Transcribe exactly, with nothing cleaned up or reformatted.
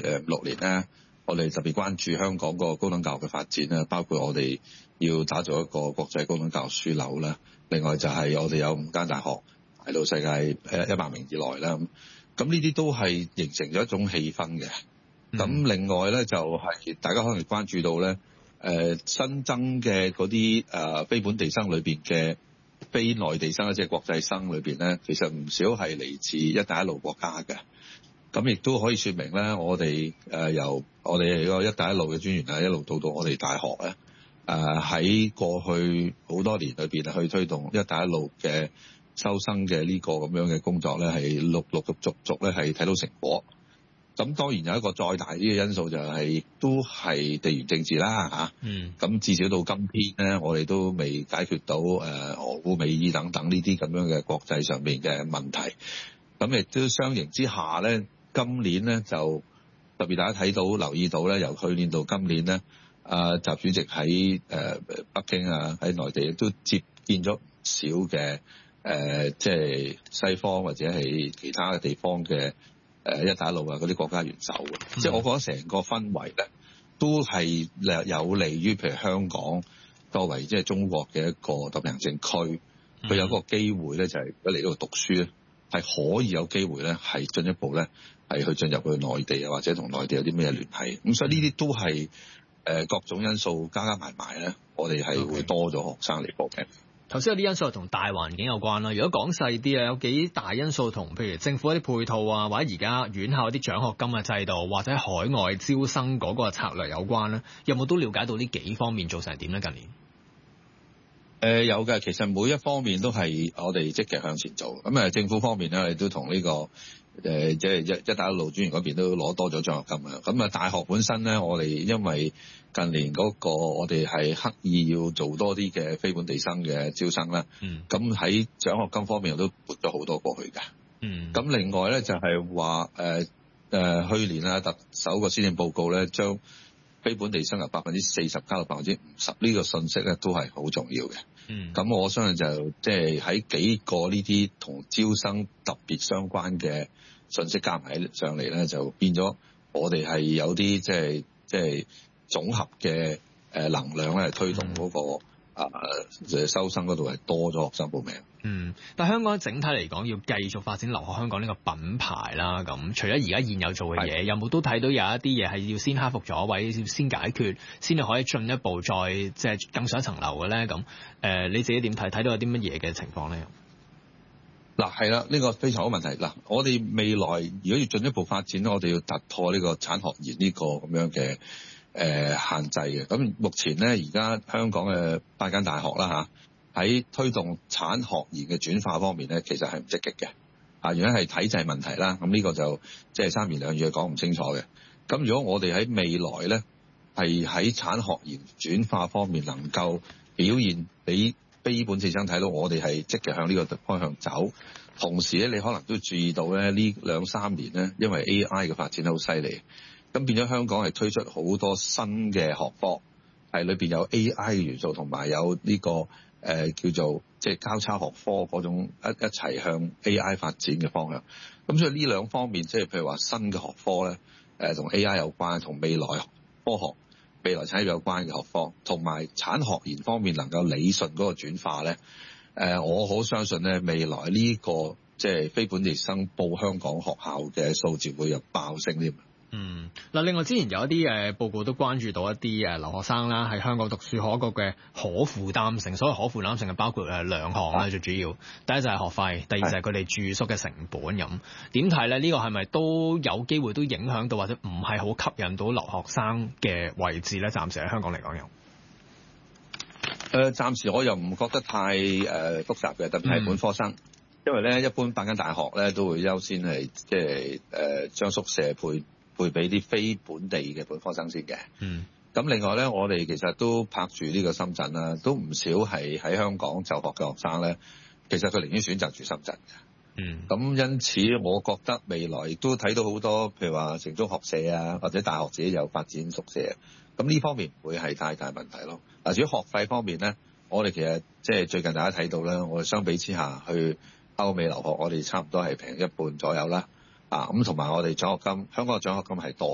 誒五六年咧，我哋特別關注香港個高等教育嘅發展啦，包括我哋要打造一個國際高等教育樞紐啦。另外就係我哋有五間大學排到世界誒一百名以內啦。咁呢啲都係形成咗一種氣氛嘅。咁、嗯、另外咧就係大家可能關注到咧，誒新增嘅嗰啲誒非本地生裏邊嘅非內地生，即係國際生裏邊咧，其實唔少係嚟自一帶一路國家嘅。咁亦都可以說明咧，我哋誒由我哋個一帶一路嘅專員啊，一路到到我哋大學咧，誒喺過去好多年裏邊去推動一帶一路嘅收生嘅呢個咁樣嘅工作咧，係陸陸續續續咧係睇到成果。咁當然有一個再大啲嘅因素就係、是、都係地緣政治啦嚇。嗯。咁至少到今天咧，我哋都未解決到誒俄烏美伊等等呢啲咁樣嘅國際上面嘅問題。咁亦都相形之下咧，今年咧就特別大家睇到留意到咧，由去年到今年咧，啊習主席喺誒北京啊喺內地都接見咗唔少嘅誒即係西方或者係其他嘅地方嘅。誒一帶一路啊，嗰啲國家元首嘅，嗯、即係我覺得成個氛圍咧，都係有利於譬如香港作為即係中國嘅一個特別行政區，佢、嗯、有個機會咧，就係嚟呢度讀書咧，係可以有機會咧，係進一步咧，係去進入去內地啊，或者同內地有啲咩聯繫。咁所以呢啲都係誒各種因素加加埋埋咧，我哋係會多咗學生嚟報嘅。 頭先有啲因素同大環境有關啦。如果講細啲啊，有幾大因素同譬如政府一啲配套啊，或者而家院校一啲獎學金嘅制度，或者海外招生嗰個策略有關咧？有冇都了解到呢幾方面做成點咧？近年？誒、 呃、有嘅，其實每一方面都係我哋積極向前做。咁啊，政府方面咧，我哋都同呢、這個誒即係一一帶一路專員嗰邊都攞多咗獎學金啊。咁啊，大學本身咧，我哋因為近年嗰個我哋係刻意要做多啲嘅非本地生嘅招生啦。嗯。咁喺獎學金方面我都撥咗好多過去㗎。嗯。咁另外咧就係話誒誒去年啊特首個施政報告咧，將非本地生由百分之四十加到百分之五十，呢個信息咧都係好重要嘅。嗯。咁我相信就即係喺幾個呢啲同招生特別相關嘅信息加埋上嚟咧，就變咗我哋係有啲即係即係總合嘅誒能量咧，係推動嗰、那個啊誒收生嗰度係多咗學生報名。 嗯，但係香港整體嚟講，要繼續發展留學香港呢個品牌啦。咁除咗而家現有做嘅嘢，有冇都睇到有一啲嘢係要先克服咗，或者要先解決，先至可以進一步再即係更上一層樓嘅咧？咁誒、呃，你自己點睇？睇到有啲乜嘢嘅情況咧？ 嗱係啦，呢、這個非常好問題。嗱，我哋未來如果要進一步發展咧，我哋要突破呢個產學研呢個咁樣嘅。誒、呃、限制嘅。咁目前咧，而家香港嘅八間大學啦嚇，喺推動產學研嘅轉化方面咧，其實係唔積極嘅。啊，原因係體制問題啦。咁呢個就即係三言兩語講唔清楚嘅。咁如果我哋喺未來咧，係喺產學研轉化方面能夠表現俾非本地生睇到，我哋係積極向呢個方向走。同時咧，你可能都注意到咧，呢兩三年咧，因為 A I 嘅發展得好犀利。咁變咗香港係推出好多新嘅學科，係裏邊有 A I 嘅元素，同埋有呢、這個誒、呃、叫做即係交叉學科嗰種一一齊向 A I 發展嘅方向。咁所以呢兩方面，即係譬如話新嘅學科咧，誒、呃、同 A I 有關，同未來科學、未來產業有關嘅學科，同埋產學研方面能夠理順嗰個轉化咧。誒、呃，我好相信咧，未來呢、這個即係非本地生報香港學校嘅數字會有爆升添。 嗯，嗱，另外之前有一啲誒報告都關注到一啲誒留學生啦，喺香港讀書可個嘅可負擔性，所謂可負擔性係包括誒兩項啦，最主要，第一就係學費，第二就係佢哋住宿嘅成本咁。點睇咧？呢、這個係咪都有機會都影響到或者唔係好吸引到留學生嘅位置咧？暫時喺香港嚟講有。誒、 呃，暫時我又唔覺得太誒、呃、複雜嘅，特別係本科生，嗯、因為咧一般八間大學咧都會優先係即係誒將宿舍配。會俾啲非本地嘅本科生先嘅。嗯。咁另外咧，我哋其實都拍住呢個深圳啦，都唔少係喺香港就學嘅學生咧。其實佢寧願選擇住深圳嘅。嗯。咁因此，我覺得未來亦都睇到好多，譬如話城中學社啊，或者大學自己有發展宿舍。咁呢方面唔會係太大問題咯。嗱，至於學費方面咧，我哋其實即係最近大家睇到咧，我哋相比之下去歐美留學，我哋差唔多係平一半左右啦。啊，咁同埋我哋獎學金，香港嘅獎學金係多。